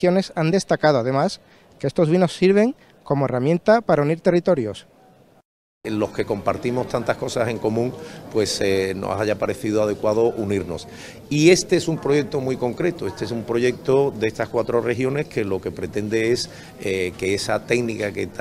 regiones han destacado además que estos vinos sirven como herramienta para unir territorios. Los que compartimos tantas cosas en común, pues nos haya parecido adecuado unirnos. Y este es un proyecto muy concreto, este es un proyecto de estas 4 regiones que lo que pretende es que esa técnica que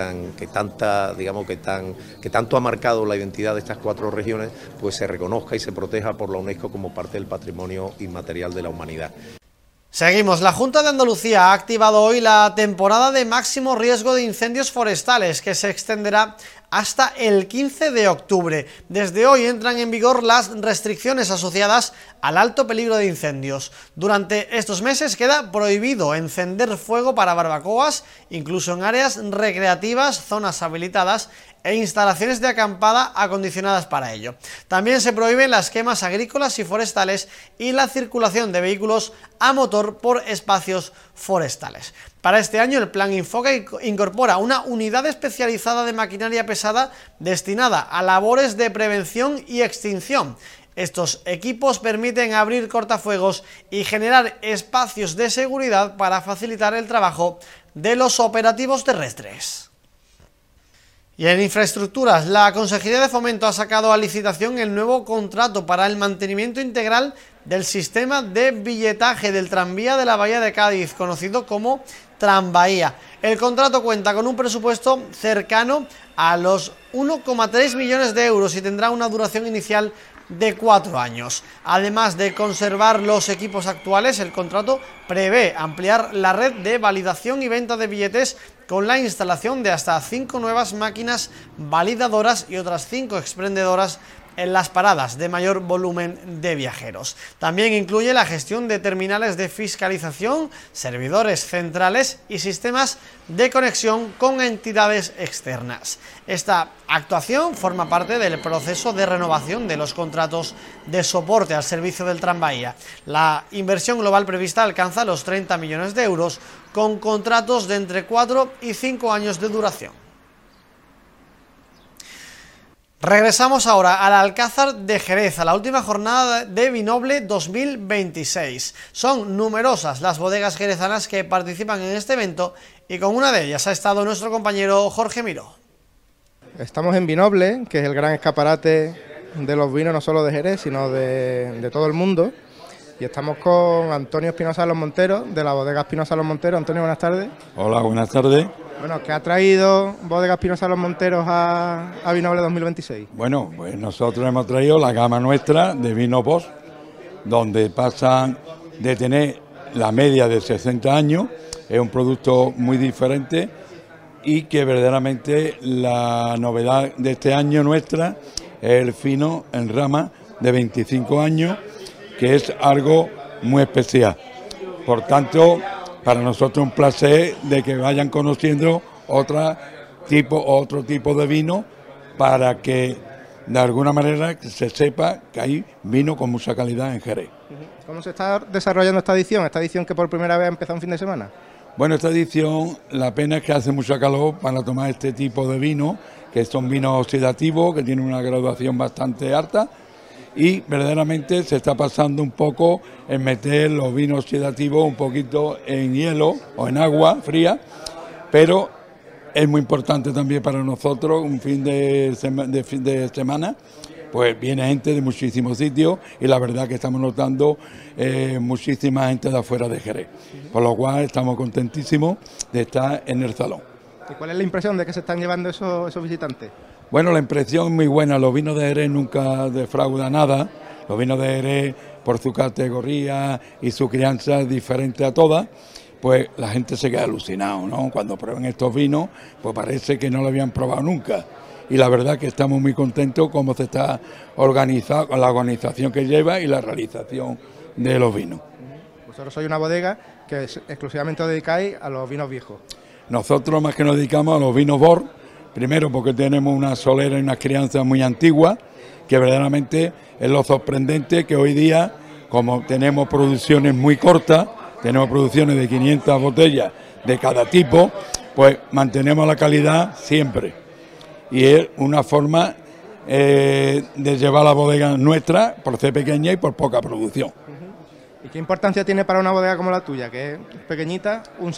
tanto ha marcado la identidad de estas 4 regiones, pues se reconozca y se proteja por la UNESCO como parte del patrimonio inmaterial de la humanidad. Seguimos. La Junta de Andalucía ha activado hoy la temporada de máximo riesgo de incendios forestales, que se extenderá hasta el 15 de octubre. Desde hoy entran en vigor las restricciones asociadas al alto peligro de incendios. Durante estos meses queda prohibido encender fuego para barbacoas, incluso en áreas recreativas, zonas habilitadas e instalaciones de acampada acondicionadas para ello. También se prohíben las quemas agrícolas y forestales y la circulación de vehículos a motor por espacios forestales. Para este año el Plan Infoca incorpora una unidad especializada de maquinaria pesada destinada a labores de prevención y extinción. Estos equipos permiten abrir cortafuegos y generar espacios de seguridad para facilitar el trabajo de los operativos terrestres. Y en infraestructuras, la Consejería de Fomento ha sacado a licitación el nuevo contrato para el mantenimiento integral del sistema de billetaje del tranvía de la Bahía de Cádiz, conocido como Tranvía. El contrato cuenta con un presupuesto cercano a los 1,3 millones de euros y tendrá una duración inicial de 4 años. Además de conservar los equipos actuales, el contrato prevé ampliar la red de validación y venta de billetes con la instalación de hasta 5 nuevas máquinas validadoras y otras 5 expendedoras en las paradas de mayor volumen de viajeros. También incluye la gestión de terminales de fiscalización, servidores centrales y sistemas de conexión con entidades externas. Esta actuación forma parte del proceso de renovación de los contratos de soporte al servicio del Tranvía. La inversión global prevista alcanza los 30 millones de euros con contratos de entre 4 y 5 años de duración. Regresamos ahora al Alcázar de Jerez, a la última jornada de Vinoble 2026. Son numerosas las bodegas jerezanas que participan en este evento y con una de ellas ha estado nuestro compañero Jorge Miró. Estamos en Vinoble, que es el gran escaparate de los vinos no solo de Jerez, sino de todo el mundo. Y estamos con Antonio Espinosa de los Monteros, de la bodega Espinosa de los Monteros. Antonio, buenas tardes. Hola, buenas tardes. Bueno, ¿qué ha traído Bodega Espinosa de los Monteros a Vinoble 2026? Bueno, pues nosotros hemos traído la gama nuestra de vino Bosch, donde pasan de tener la media de 60 años, es un producto muy diferente y que verdaderamente la novedad de este año nuestra es el fino en rama de 25 años, que es algo muy especial. Por tanto, para nosotros un placer de que vayan conociendo otro tipo de vino para que de alguna manera se sepa que hay vino con mucha calidad en Jerez. ¿Cómo se está desarrollando esta edición? ¿Esta edición que por primera vez ha empezado un fin de semana? Bueno, esta edición, la pena es que hace mucha calor para tomar este tipo de vino, que son vinos oxidativos, que tienen una graduación bastante alta, y verdaderamente se está pasando un poco en meter los vinos oxidativos un poquito en hielo o en agua fría, pero es muy importante también para nosotros un fin de semana, pues viene gente de muchísimos sitios y la verdad que estamos notando muchísima gente de afuera de Jerez, por lo cual estamos contentísimos de estar en el salón. ¿Y cuál es la impresión de que se están llevando esos visitantes? Bueno, la impresión es muy buena, los vinos de Jerez nunca defraudan nada, los vinos de Jerez por su categoría y su crianza diferente a todas, pues la gente se queda alucinado, ¿no? Cuando prueban estos vinos, pues parece que no lo habían probado nunca. Y la verdad que estamos muy contentos cómo se está organizado, con la organización que lleva y la realización de los vinos. Vosotros sois una bodega que exclusivamente os dedicáis a los vinos viejos. Nosotros más que nos dedicamos a los vinos Bor, primero porque tenemos una solera y unas crianzas muy antiguas, que verdaderamente es lo sorprendente que hoy día, como tenemos producciones muy cortas, tenemos producciones de 500 botellas de cada tipo, pues mantenemos la calidad siempre. Y es una forma de llevar la bodega nuestra por ser pequeña y por poca producción. ¿Y qué importancia tiene para una bodega como la tuya, que es pequeñita, un